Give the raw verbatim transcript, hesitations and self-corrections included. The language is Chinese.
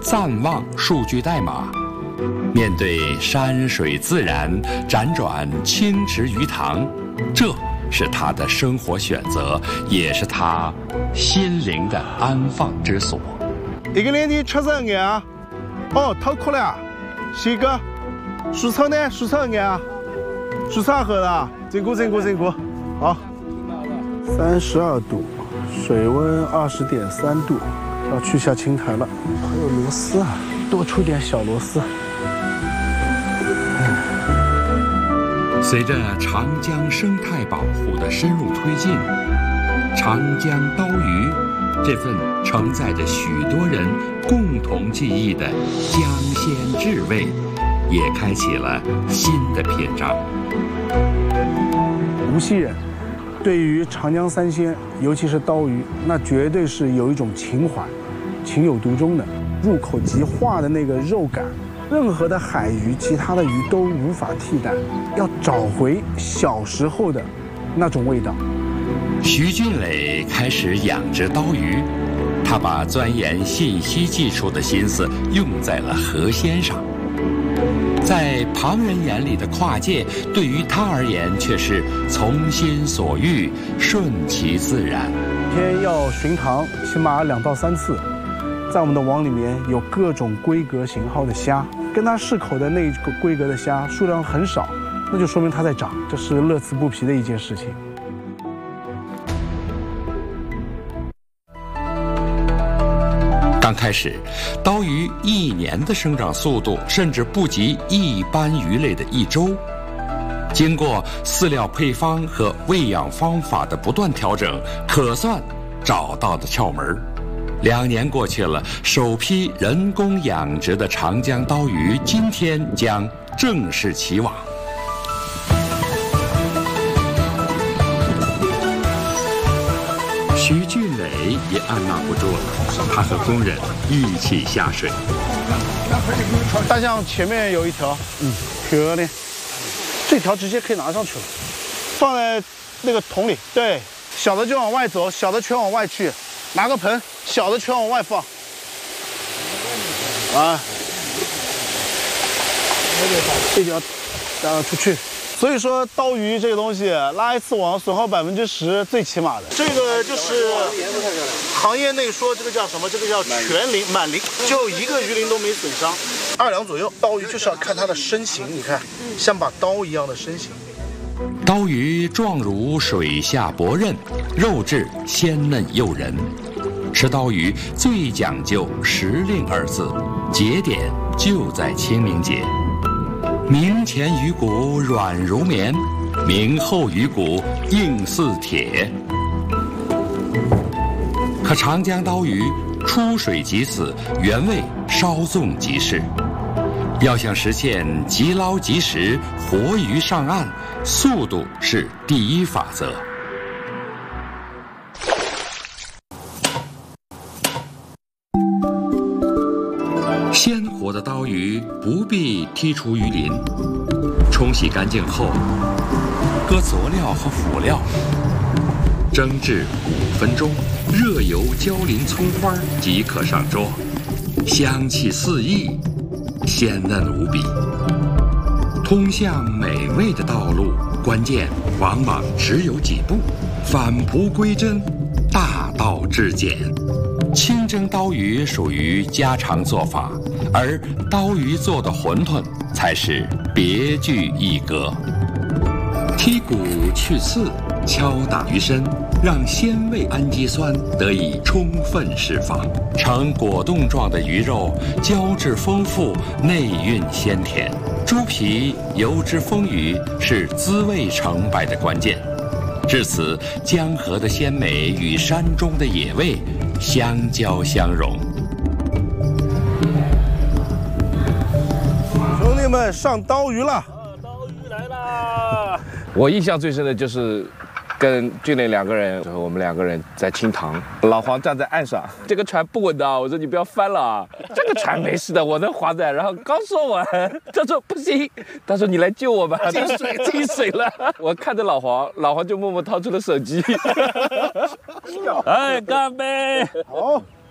暂忘数据代码。面对山水自然，辗转清池鱼塘，这是他的生活选择，也是他心灵的安放之所。 一个年纪七十一啊，哦，太酷了！西哥，蔬菜呢？蔬菜一啊，蔬菜好的，辛苦辛苦辛苦。好，三十二度，水温二十点三度，要去下青苔了。还有螺丝啊，多出点小螺丝。 随着长江生态保护的深入推进，长江刀鱼这份承载着许多人共同记忆的江鲜至味，也开启了新的篇章。 无锡人对于长江三鲜，尤其是刀鱼，那绝对是有一种情怀，情有独钟的，入口即化的那个肉感。任何的海鱼，其他的鱼都无法替代，要找回小时候的那种味道。 徐俊磊开始养殖刀鱼，他把钻研信息技术的心思用在了河鲜上。在旁人眼里的跨界，对于他而言却是从心所欲，顺其自然。 一天要巡塘，起码两到三次。在我们的网里面有各种规格型号的虾，跟它适口的那个规格的虾数量很少，那就说明它在长，这是乐此不疲的一件事情。 刚开始，刀鱼一年的生长速度甚至不及一般鱼类的一周。经过饲料配方和喂养方法的不断调整，可算找到了窍门。两年过去了，首批人工养殖的长江刀鱼今天将正式起网。徐俊磊也按捺不住了，他和工人一起下水。 大象前面有一条，嗯，漂亮，这条直接可以拿上去了，放在那个桶里。对，小的就往外走，小的全往外去。拿个盆，小的全往外放。啊，这条让出去。所以说，刀鱼这个东西，拉一次网损耗百分之十，最起码的。这个就是行业内说这个叫什么？这个叫全鳞满鳞，就一个鱼鳞都没损伤，二两左右。刀鱼就是要看它的身形，你看，像把刀一样的身形。 刀鱼状如水下薄刃，肉质鲜嫩诱人。吃刀鱼最讲究时令二字，节点就在清明节。明前鱼骨软如棉，明后鱼骨硬似铁。可长江刀鱼出水即死，原味稍纵即逝。要想实现即捞即食、活鱼上岸，速度是第一法则。鲜活的刀鱼不必剔除鱼鳞，冲洗干净后，搁佐料和辅料，蒸至五分钟，热油浇淋葱花即可上桌，香气四溢，鲜嫩无比。通向美味的道路，关键往往只有几步：返璞归真，大道至简。清蒸刀鱼属于家常做法，而刀鱼做的馄饨才是别具一格。剔骨去刺，敲打鱼身，让鲜味氨基酸得以充分释放，呈果冻状的鱼肉胶质丰富，内蕴鲜甜。猪皮油脂丰腴是滋味成败的关键。至此，江河的鲜美与山中的野味相交相融。 兄弟们，上刀鱼了！ 啊，刀鱼来啦！我印象最深的就是跟俊磊两个人，然后我们两个人在清塘，老黄站在岸上，这个船不稳的，我说你不要翻了啊，这个船没事的，我能划在。然后刚说完，他说不行，他说你来救我吧，进水进水了。我看着老黄，老黄就默默掏出了手机，哎，干杯！ 好。